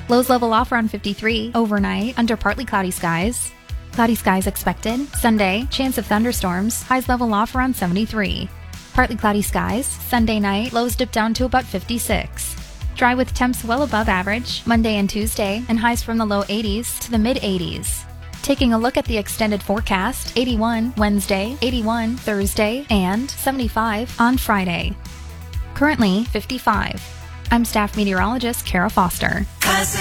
Lows level off around 53. Overnight, under partly cloudy skies. Cloudy skies expected. Sunday, chance of thunderstorms. Highs level off around 73. Partly cloudy skies. Sunday night, lows dip down to about 56. Dry with temps well above average. Monday and Tuesday, and highs from the low 80s to the mid 80s. Taking a look at the extended forecast, 81 Wednesday, 81 Thursday, and 75 on Friday. Currently, 55. I'm staff meteorologist Kara Foster.